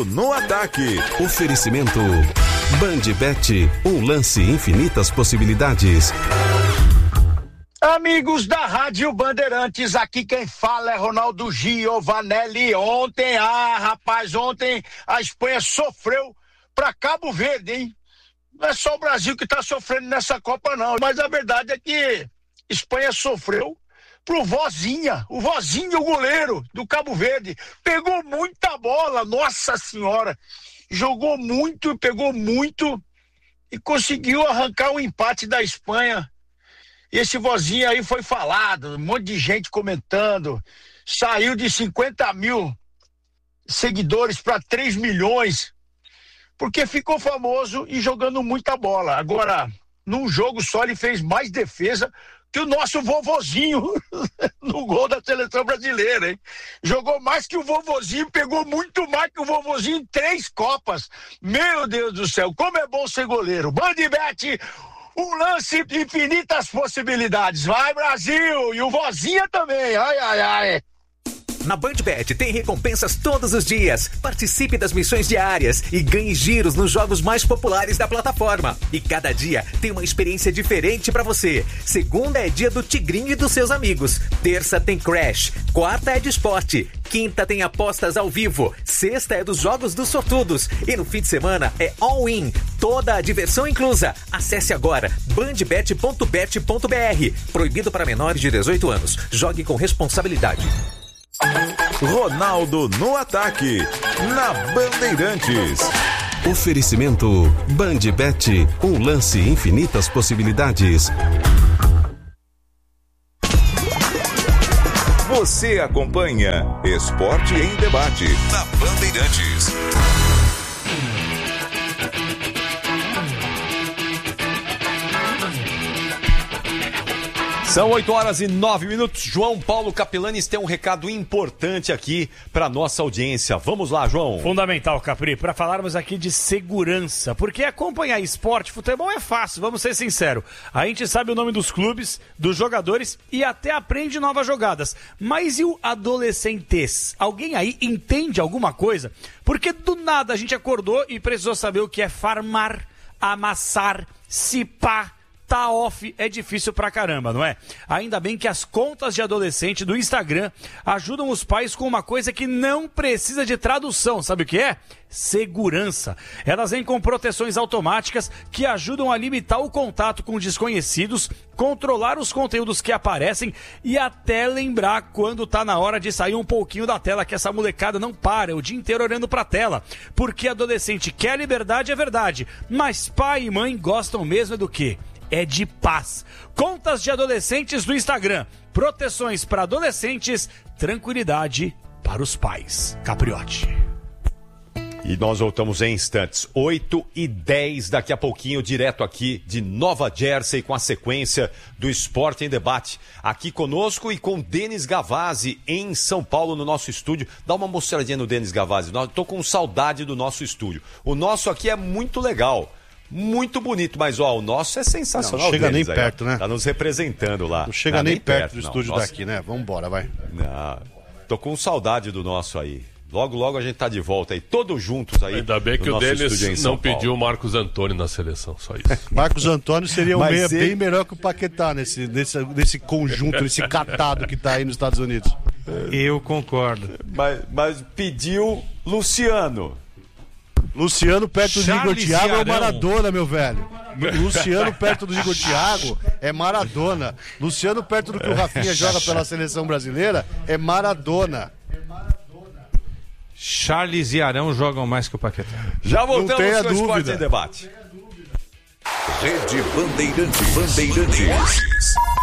No ataque. Oferecimento Bandbet, um lance, infinitas possibilidades. Amigos da Rádio Bandeirantes, aqui quem fala é Ronaldo Giovanelli. Ontem a Espanha sofreu pra Cabo Verde, hein? Não é só o Brasil que tá sofrendo nessa Copa, não. Mas a verdade é que Espanha sofreu pro Vozinha, o goleiro do Cabo Verde. Pegou muita bola, nossa senhora. Jogou muito, pegou muito e conseguiu arrancar o empate da Espanha. E esse Vozinha aí foi falado, um monte de gente comentando. Saiu de 50 mil seguidores para 3 milhões, porque ficou famoso e jogando muita bola. Agora, num jogo só, ele fez mais defesa que o nosso vovozinho no gol da seleção brasileira, hein? Jogou mais que o vovozinho, pegou muito mais que o vovozinho em 3 Copas. Meu Deus do céu, como é bom ser goleiro. Bandbet, um lance, infinitas possibilidades. Vai, Brasil! E o Vozinha também, ai, ai, ai. Na Bandbet tem recompensas todos os dias. Participe das missões diárias e ganhe giros nos jogos mais populares da plataforma. E cada dia tem uma experiência diferente pra você. Segunda é dia do Tigrinho e dos seus amigos. Terça tem Crash. Quarta é de esporte. Quinta tem apostas ao vivo. Sexta é dos jogos dos sortudos. E no fim de semana é all-in. Toda a diversão inclusa. Acesse agora bandbet.bet.br. Proibido para menores de 18 anos. Jogue com responsabilidade. Ronaldo no ataque, na Bandeirantes. Oferecimento Bandbet, um lance, infinitas possibilidades. Você acompanha Esporte em Debate na Bandeirantes. São 8h09. João Paulo Capilanes tem um recado importante aqui para nossa audiência. Vamos lá, João. Fundamental, Capri, para falarmos aqui de segurança, porque acompanhar esporte, futebol é fácil, vamos ser sinceros. A gente sabe o nome dos clubes, dos jogadores e até aprende novas jogadas. Mas e o adolescentes? Alguém aí entende alguma coisa? Porque do nada a gente acordou e precisou saber o que é farmar, amassar, cipar. Tá off é difícil pra caramba, não é? Ainda bem que as contas de adolescente do Instagram ajudam os pais com uma coisa que não precisa de tradução, sabe o que é? Segurança. Elas vêm com proteções automáticas que ajudam a limitar o contato com desconhecidos, controlar os conteúdos que aparecem e até lembrar quando tá na hora de sair um pouquinho da tela, que essa molecada não para o dia inteiro olhando pra tela. Porque adolescente quer liberdade, é verdade, mas pai e mãe gostam mesmo do quê? É de paz. Contas de adolescentes do Instagram. Proteções para adolescentes, tranquilidade para os pais. Capriotti. E nós voltamos em instantes. 8h10, daqui a pouquinho, direto aqui de Nova Jersey, com a sequência do Esporte em Debate. Aqui conosco e com Denis Gavazzi, em São Paulo, no nosso estúdio. Dá uma mostradinha no Denis Gavazzi. Estou com saudade do nosso estúdio. O nosso aqui é muito legal. Muito bonito, mas ó, o nosso é sensacional. Não chega nem aí, perto, né? Tá nos representando lá. Não chega nem perto do estúdio daqui, né? Vambora, vai. Não, tô com saudade do nosso aí. Logo, logo a gente tá de volta aí, todos juntos aí. Ainda bem que o Denis não pediu o Marcos Antônio na seleção, só isso. Marcos Antônio seria um meia bem melhor que o Paquetá nesse conjunto, nesse catado que tá aí nos Estados Unidos. Eu concordo. Mas pediu Luciano. Luciano perto do Igor Thiago é Maradona, meu velho. Luciano perto do Igor Thiago é Maradona. Luciano perto do que o Rafinha joga pela seleção brasileira é Maradona. Charles e Arão jogam mais que o Paquetá. Já voltamos com o Esporte em Debate. Rede Bandeirantes.